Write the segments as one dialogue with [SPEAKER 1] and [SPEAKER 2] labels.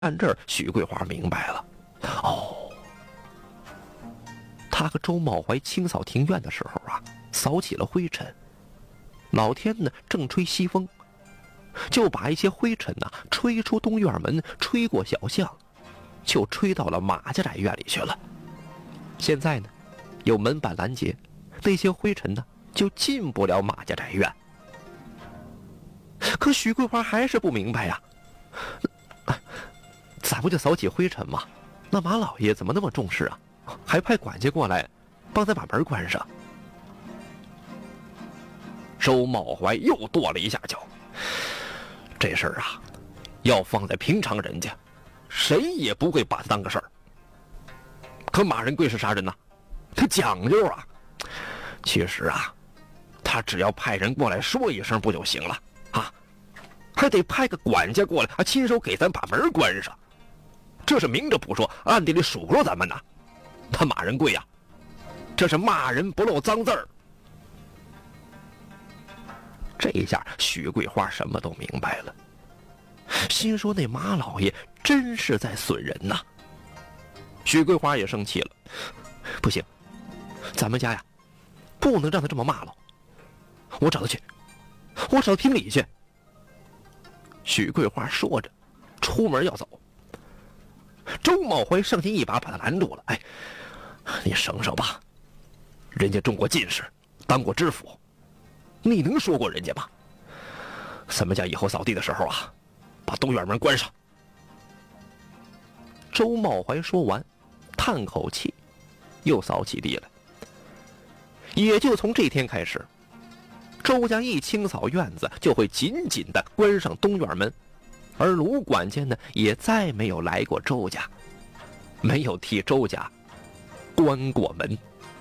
[SPEAKER 1] 看这儿，许桂花明白了。哦，他和周茂怀清扫庭院的时候啊，扫起了灰尘。老天呢正吹西风，就把一些灰尘呢吹出东院门，吹过小巷，就吹到了马家宅院里去了。现在呢，有门板拦截，那些灰尘呢就进不了马家宅院。可许桂花还是不明白呀，咱不就扫起灰尘吗？那马老爷怎么那么重视啊？还派管家过来帮咱把门关上。周茂怀又跺了一下脚，这事儿啊，要放在平常人家，谁也不会把它当个事儿。可马仁贵是啥人呢？他讲究啊。其实啊，他只要派人过来说一声不就行了啊？还得派个管家过来啊，亲手给咱把门关上。这是明着不说，暗地里数落咱们呢。他马仁贵呀，这是骂人不漏脏字儿。这一下许桂花什么都明白了，心说那马老爷真是在损人呐。许桂花也生气了，不行，咱们家呀不能让他这么骂了，我找他去，我找他评理去。许桂花说着出门要走，周茂怀上前一把把他拦住了。哎，你省省吧，人家中过进士，当过知府，你能说过人家吗？咱们家以后扫地的时候啊，把东院门关上。周茂怀说完，叹口气，又扫起地来。也就从这天开始，周家一清扫院子就会紧紧地关上东院门，而卢管家呢，也再没有来过周家，没有替周家关过门。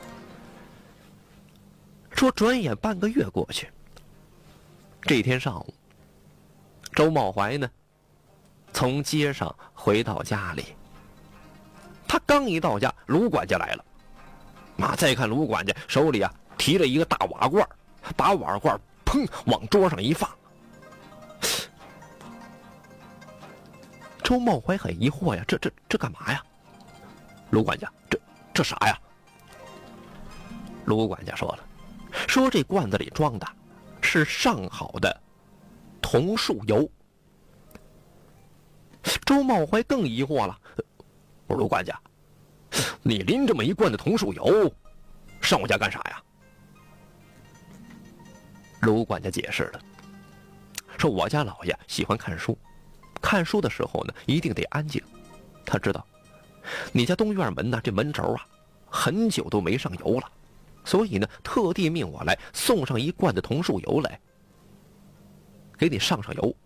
[SPEAKER 1] 说转眼半个月过去，这天上午，周茂怀呢从街上回到家里。他刚一到家，卢管家来了。再看卢管家手里啊提了一个大瓦罐，把瓦罐砰往桌上一放。周茂怀很疑惑呀，这干嘛呀？卢管家，这啥呀？卢管家说了，说这罐子里装的是上好的桐树油。周茂怀更疑惑了，我说卢管家，你拎这么一罐的桐树油上我家干啥呀？卢管家解释了，说我家老爷喜欢看书，看书的时候呢一定得安静。他知道你家东院门呢这门轴啊很久都没上油了，所以呢特地命我来送上一罐的桐树油来给你上上油。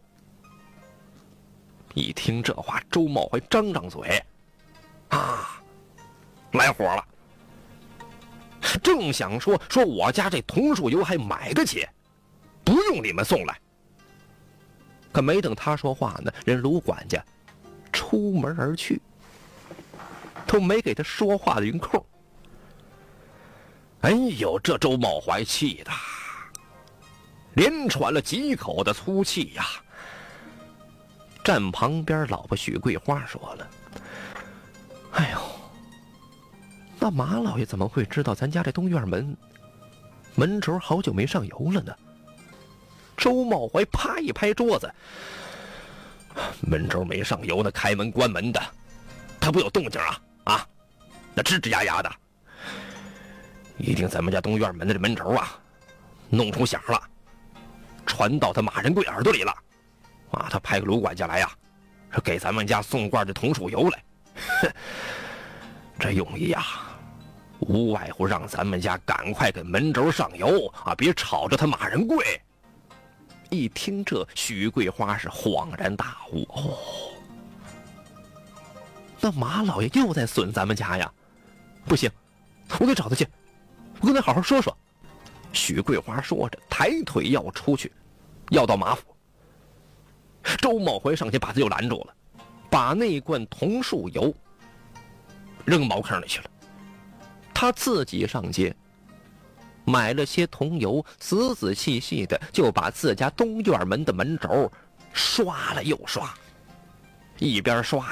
[SPEAKER 1] 一听这话，周茂怀张张嘴啊，来火了。正想说我家这桐树油还买得起，不用你们送来。可没等他说话呢，人卢管家出门而去，都没给他说话的云空。哎呦，这周茂怀气的连喘了几口的粗气呀。站旁边老婆许桂花说了，哎呦，那马老爷怎么会知道咱家这东院门轴好久没上油了呢？周茂怀啪一拍桌子，门轴没上油，那开门关门的他不有动静啊，那吱吱呀呀的，一定咱们家东院门的这门轴啊弄出响了，传到他马仁贵耳朵里了啊！他派个卢管家来呀，说给咱们家送罐这桐树油来，这用意呀无外乎让咱们家赶快给门轴上油啊，别吵着他马仁贵。一听这，许桂花是恍然大悟，哦，那马老爷又在损咱们家呀！不行，我得找他去，我跟他好好说说。许桂花说着，抬腿要出去，要到马府。周茂怀上前把他又拦住了，把那罐桐树油扔茅坑里去了。他自己上街买了些桐油，仔仔细细的就把自家东院门的门轴刷了又刷。 一边刷